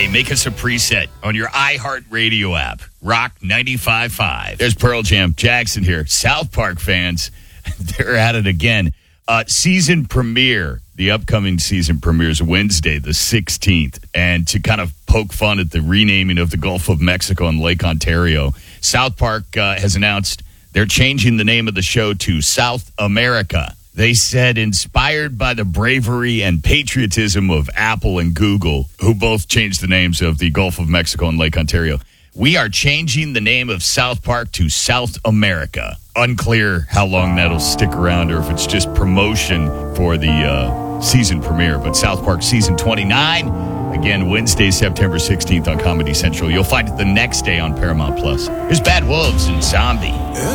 Hey, make us a preset on your iHeartRadio app. Rock 95.5. There's Pearl Jam. Jackson here. South Park fans, they're at it again. Season premiere. The upcoming season premieres Wednesday, the 16th. And to kind of poke fun at the renaming of the Gulf of Mexico and Lake Ontario, South Park has announced they're changing the name of the show to South America. They said, inspired by the bravery and patriotism of Apple and Google, who both changed the names of the Gulf of Mexico and Lake Ontario, we are changing the name of South Park to South America. Unclear how long that'll stick around or if it's just promotion for the season premiere. But South Park Season 29, again, Wednesday, September 16th on Comedy Central. You'll find it the next day on Paramount+. Here's Bad Wolves and Zombie.